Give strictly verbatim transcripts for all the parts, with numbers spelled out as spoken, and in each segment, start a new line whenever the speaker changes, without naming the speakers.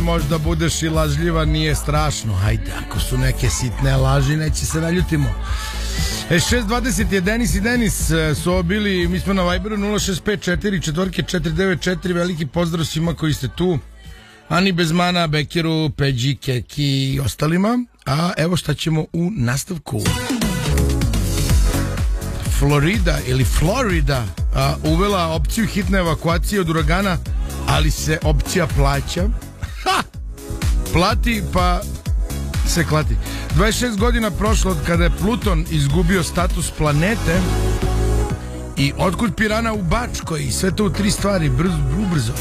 Možda budeš i lažljiva, nije strašno. Hajde, ako su neke sitne laži, neće se naljutimo. E, šest dvadeset je Denis i Denis su ovo bili, mi smo na Viberu nula šest pet četiri četiri četiri devet četiri. Veliki pozdrav svima koji ste tu. Ani Bezmana, Bekeru, Peđi, Keki i ostalima. A evo šta ćemo u nastavku. Florida ili Florida a, uvela opciju hitne evakuacije od uragana, ali se opcija plaća. Ha! Plati pa se klati. dvadeset šest godina prošlo od kada je Pluton izgubio status planete. I otkud pirana u Bačkoj? Sve to u tri stvari, brzo, brzo.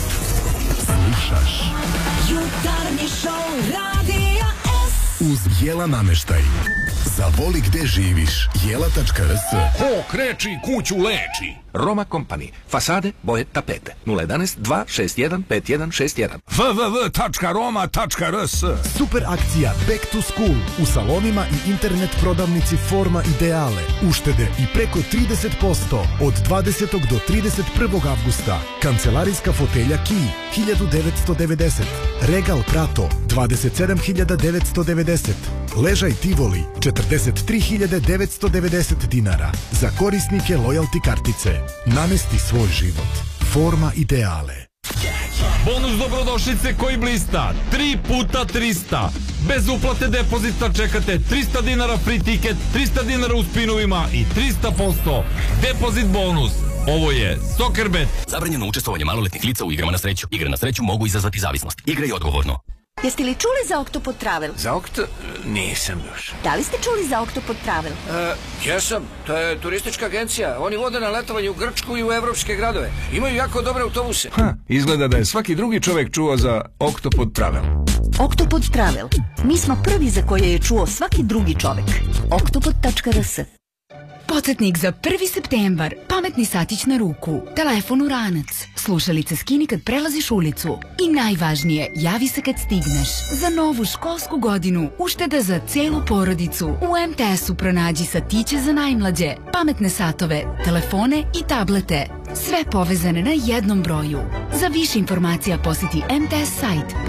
Slušaš
Jutarnji šou Radija S.
uz Jela nameštaj. Zavoli gde živiš. Jela tačka rs.
Ko kreči, kuću leči. Roma Company. Fasade, boje, tapete. nula jedan dva šest jedan pet jedan šest jedan. w w w tačka roma tačka r s.
Super akcija Back to School u salonima i internet prodavnici Forma Ideale. Uštede i preko trideset posto od dvadesetog do trideset prvog avgusta. Kancelarijska fotelja Key hiljadu devetsto devedeset. Regal Prato dvadeset sedam hiljada devetsto devedeset. Ležaj Tivoli četrdeset tri hiljade devetsto devedeset dinara. Za korisnike lojalty kartice. Namesti svoj život. Forma Ideale.
Bonus dobrodošlice koji blista. tri puta trista. Bez uplate depozita čekate trista dinara free ticket, trista dinara u spinovima i trista posto depozit bonus. Ovo je Soccerbet.
Zabranjeno učestvovanje maloletnih lica u igrama na sreću. Igre na sreću mogu izazvati zavisnost. Igraj odgovorno.
Jeste li čuli za Oktopod Travel?
Za Okto? Nisam još.
Da li ste čuli za Oktopod Travel?
E, jesam, to je turistička agencija. Oni vode na letovanje u Grčku i u evropske gradove. Imaju jako dobre autobuse.
Ha, izgleda da je svaki drugi čovek čuo za Oktopod Travel.
Oktopod Travel. Mi smo prvi za koje je čuo svaki drugi čovek. oktopod tačka r s.
Podsjetnik za prvi septembar. Pametni satić na ruku. Telefon u ranac. Slušalice skini kad prelaziš ulicu. I najvažnije, javi se kad stigneš. Za novu školsku godinu ušteda za celu porodicu. U em te esu pronađi satiće za najmlađe, pametne satove, telefone i tablete. Sve povezane na jednom broju. Za više informacija posjeti em te es sajt